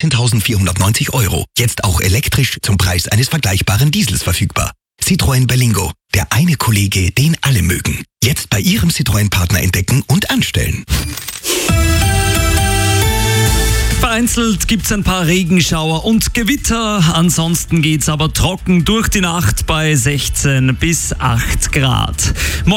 13.490 €. Jetzt auch elektrisch zum Preis eines vergleichbaren Diesels verfügbar. Citroën Berlingo. Der eine Kollege, den alle mögen. Jetzt bei Ihrem Citroën-Partner entdecken und anstellen. Vereinzelt gibt's ein paar Regenschauer und Gewitter. Ansonsten geht's aber trocken durch die Nacht bei 16 bis 8 Grad.